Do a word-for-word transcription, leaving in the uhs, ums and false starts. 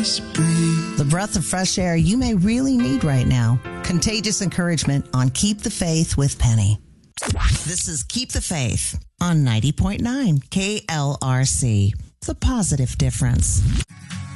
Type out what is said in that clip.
just breathe. The breath of fresh air you may really need right now. Contagious encouragement on Keep the Faith with Penny. This is Keep the Faith on ninety point nine K L R C. The positive difference.